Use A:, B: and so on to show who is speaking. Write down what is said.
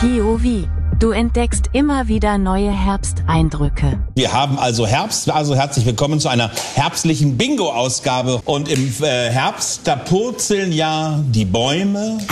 A: POV. Du entdeckst immer wieder neue Herbsteindrücke.
B: Wir haben also Herbst, also herzlich willkommen zu einer herbstlichen Bingo-Ausgabe. Und im Herbst, da purzeln ja die Bäume.